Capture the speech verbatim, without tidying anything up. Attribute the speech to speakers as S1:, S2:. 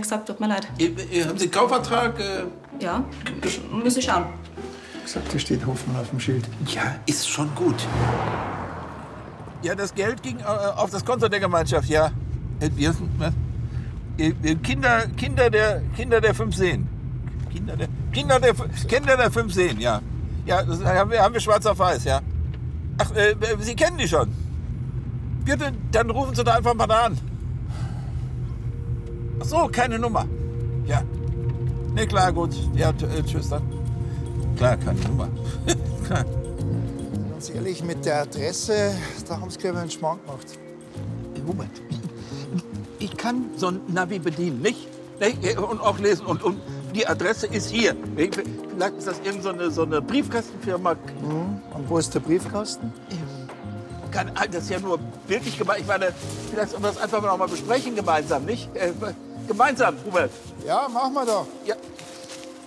S1: gesagt, tut mir leid.
S2: Äh, äh, haben Sie einen Kaufvertrag? Äh?
S1: Ja, muss ich schauen.
S3: Gesagt, da steht Hoffmann auf dem Schild.
S2: Ja, ist schon gut.
S4: Ja, das Geld ging äh, auf das Konto der Gemeinschaft, ja. Äh, wir sind, was? Äh, äh, Kinder, Kinder der, Kinder der fünf Seen. Kinder der, Kinder der, Kinder der fünf Seen, ja. Ja, das haben wir, haben wir schwarz auf weiß, ja. Ach, äh, Sie kennen die schon. Bitte, dann rufen Sie da einfach mal da an. Ach so, keine Nummer. Ja. Ne, klar, gut. Ja, äh, tschüss dann. Klar, keine Nummer. Klar.
S3: Ganz ehrlich, mit der Adresse, da haben sie, glaube ich, einen Schmarrn gemacht.
S4: Moment. Ich kann so ein Navi bedienen, nicht? Und auch lesen. Und, und die Adresse ist hier. Vielleicht ist das irgend so eine, so eine Briefkastenfirma.
S3: Mhm. Und wo ist der Briefkasten?
S4: Kann, das ist ja nur wirklich gemein. Ich meine, vielleicht sollen wir das einfach noch mal besprechen gemeinsam, nicht? Äh, gemeinsam, Hubert.
S3: Ja, machen wir doch.
S4: Ja.